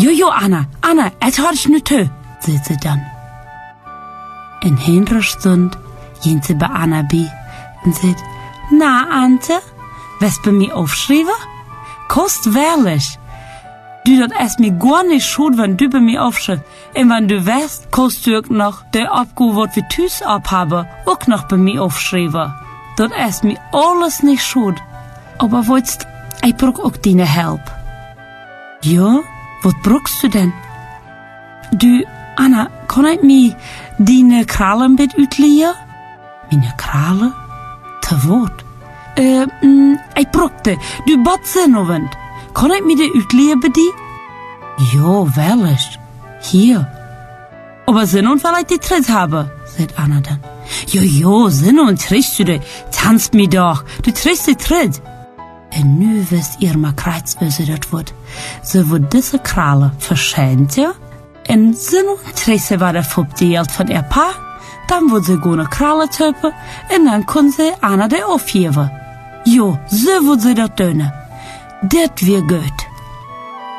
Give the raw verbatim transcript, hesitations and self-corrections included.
Jo, jo, Anna, Anna, het had ich nu toe, zei ze dan. En heenere stund ging ze bij Anna bij en zei, na, Ante, was bij mij aufschrijven? Kost wehrlich. Du, dat is mir gar nicht schuld, wenn du bei mir aufschreibst. Und wenn du weißt, kannst du auch noch der Abgabe, was wir tüß abhaben, auch noch bei mir aufschreiben. Dat is mir alles nicht schuld. Aber wolltest, ich brauch auch deine Help. Ja, was brauchst du denn? Du, Anna, kann ich mir deine Krallen mit utleihen? Meine Krallen? Te wat? Äh, mm, ich brauchte, du Badzinnovend. Kann ich mir die utleihen bei dir? Ja, wellisch. Hier. Aber Sinn und weil ich die Tritt habe, sagt Anna dann. Jo, jo, Sinn und trittst du die. Tanzt mir doch. Du trittst die Tritt. Und nu wisst ihr mal kreuz, wie sie das wird. Sie wird diese Kralle verschenkt, ja? Und Sinn und tritt war der Fubdeelt von ihr Pa. Dann wird sie gute Kralle töpen. Und dann kann sie Anna die aufheben. Jo, so wird sie das tun. Das wird gut.